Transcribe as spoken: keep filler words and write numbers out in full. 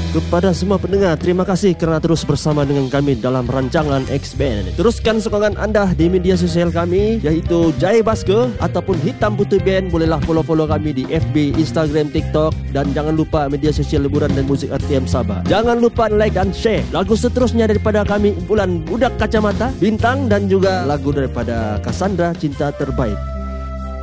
Kepada semua pendengar, terima kasih kerana terus bersama dengan kami dalam rancangan X-Band. Teruskan sokongan anda di media sosial kami, iaitu Jai Basker ataupun Hitam Putih Band. Bolehlah follow-follow kami di F B, Instagram, TikTok. Dan jangan lupa media sosial liburan dan muzik R T M Sabah. Jangan lupa like dan share. Lagu seterusnya daripada kami, kumpulan Budak Kacamata, Bintang, dan juga lagu daripada Cassandra, Cinta Terbaik.